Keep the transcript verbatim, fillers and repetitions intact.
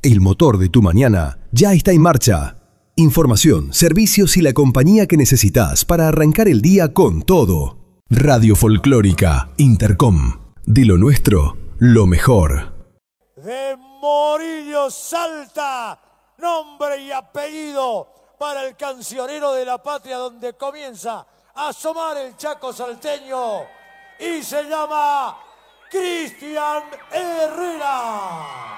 El motor de tu mañana ya está en marcha. Información, servicios y la compañía que necesitas para arrancar el día con todo. Radio Folclórica Intercom. De lo nuestro, lo mejor. De Morillo Salta, nombre y apellido para el cancionero de la patria, donde comienza a asomar el Chaco salteño y se llama Cristian Herrera.